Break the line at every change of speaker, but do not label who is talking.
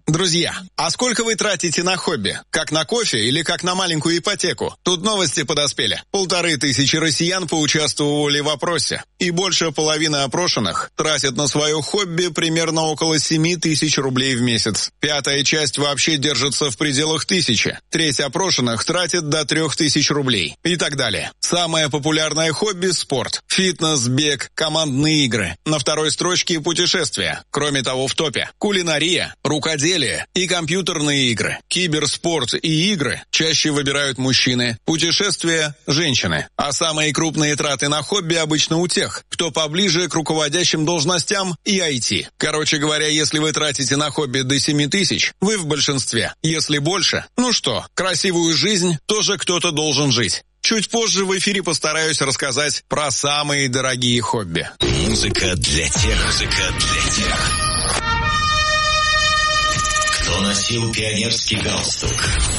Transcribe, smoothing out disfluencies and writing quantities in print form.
Друзья, а сколько вы тратите на хобби? Как на кофе или как на маленькую ипотеку? Тут новости подоспели. 1500 россиян поучаствовали в опросе. И больше половины опрошенных тратят на свое хобби примерно около 7000 рублей в месяц. Пятая часть вообще держится в пределах 1000. Треть опрошенных тратит до 3000 рублей. И так далее. Самое популярное хобби – спорт. Фитнес, бег, командные игры. На второй строчке – путешествия. Кроме того, в топе – кулинария, рукоделие и компьютерные игры. Киберспорт и игры чаще выбирают мужчины. Путешествия – женщины. А самые крупные траты на хобби обычно у тех, кто поближе к руководящим должностям и IT. Короче говоря, если вы тратите на хобби до 7000, вы в большинстве. Если больше, ну что, красивую жизнь тоже кто-то должен жить. Чуть позже в эфире постараюсь рассказать про самые дорогие хобби.
Музыка для тех, кто носил пионерский галстук.